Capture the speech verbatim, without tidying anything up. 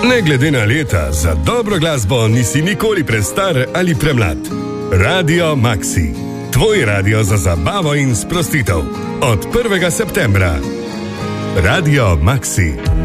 Ne glede na leta, za dobro glasbo nisi nikoli prestar ali premlad. Radio Maxi. Tvoj radio za zabavo in sprostitev. Od prvega septembra. Radio Maxi.